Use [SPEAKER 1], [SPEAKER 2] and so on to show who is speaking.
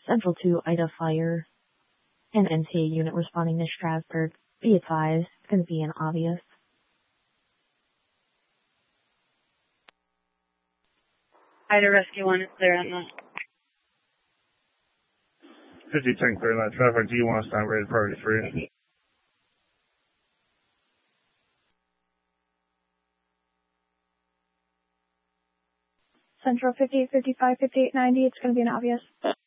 [SPEAKER 1] Central 2, Ida Fire. An NTA unit responding to Strasburg. Be advised, it's going to be an obvious.
[SPEAKER 2] Ida Rescue 1 is clear on that.
[SPEAKER 3] 50-10 clear on that traffic. D1 stand ready, priority 3.
[SPEAKER 4] Central 5855, 5890, it's going to be an obvious.